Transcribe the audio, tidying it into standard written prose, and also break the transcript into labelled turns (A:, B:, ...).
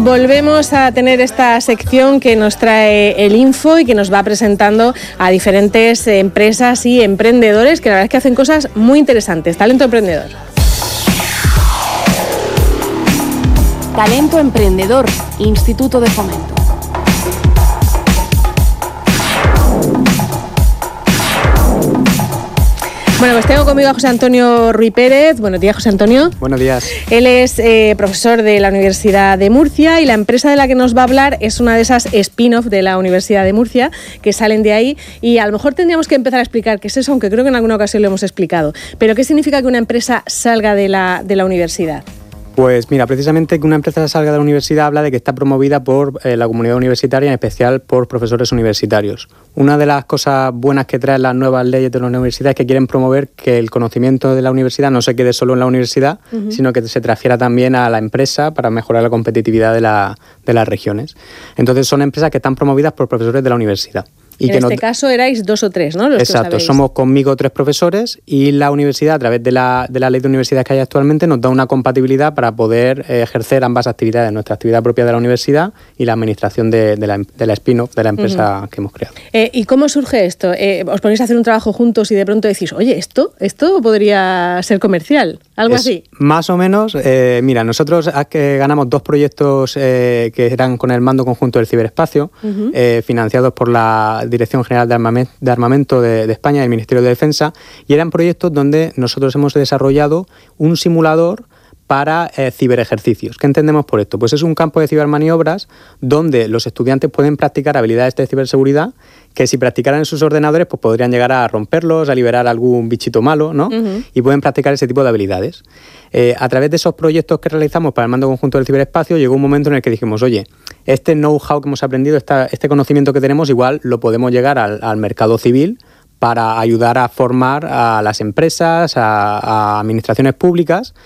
A: Volvemos a tener esta sección que nos trae el Info y que nos va presentando a diferentes empresas y emprendedores que la verdad es que hacen cosas muy interesantes. Talento emprendedor.
B: Talento emprendedor, Instituto de Fomento.
A: Bueno, pues tengo conmigo a José Antonio Ruiz Pérez. Buenos días, José Antonio.
C: Buenos días.
A: Él es profesor de la Universidad de Murcia y la empresa de la que nos va a hablar es una de esas spin-off de la Universidad de Murcia que salen de ahí, y a lo mejor tendríamos que empezar a explicar qué es eso, aunque creo que en alguna ocasión lo hemos explicado. Pero ¿qué significa que una empresa salga de la universidad?
C: Pues mira, precisamente que una empresa salga de la universidad habla de que está promovida por la comunidad universitaria, en especial por profesores universitarios. Una de las cosas buenas que traen las nuevas leyes de la universidad es que quieren promover que el conocimiento de la universidad no se quede solo en la universidad, sino que se transfiera también a la empresa para mejorar la competitividad de las regiones. Entonces son empresas que están promovidas por profesores de la universidad.
A: Y en este caso erais 2 o 3, ¿no?
C: Exacto, somos conmigo 3 profesores y la universidad, a través de la ley de universidades que hay actualmente, nos da una compatibilidad para poder ejercer ambas actividades, nuestra actividad propia de la universidad y la administración de la spin-off de la empresa que hemos creado.
A: ¿Y cómo surge esto? ¿Os ponéis a hacer un trabajo juntos y de pronto decís, oye, esto podría ser comercial? ¿Algo así?
C: Más o menos. Mira, nosotros ganamos 2 proyectos que eran con el mando conjunto del ciberespacio, financiados por la Dirección General de Armamento de España y el Ministerio de Defensa, y eran proyectos donde nosotros hemos desarrollado un simulador para ciberejercicios. ¿Qué entendemos por esto? Pues es un campo de cibermaniobras donde los estudiantes pueden practicar habilidades de ciberseguridad que si practicaran en sus ordenadores pues podrían llegar a romperlos, a liberar algún bichito malo, ¿no? Y pueden practicar ese tipo de habilidades. A través de esos proyectos que realizamos para el mando conjunto del ciberespacio llegó un momento en el que dijimos, oye, este know-how que hemos aprendido, este conocimiento que tenemos, igual lo podemos llegar al mercado civil para ayudar a formar a las empresas, a administraciones públicas,